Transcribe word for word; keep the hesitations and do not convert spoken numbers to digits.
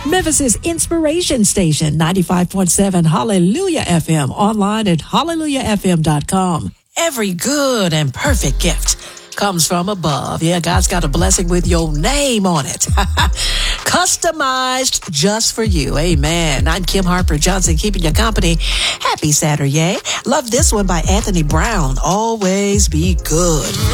Memphis's inspiration station, ninety-five point seven Hallelujah F M, online at hallelujah f m dot com. Every good and perfect gift comes from above. Yeah, God's got a blessing with your name on it. Customized just for you. Amen. I'm Kim Harper Johnson, keeping you company. Happy Saturday. Love this one by Anthony Brown. Always be good.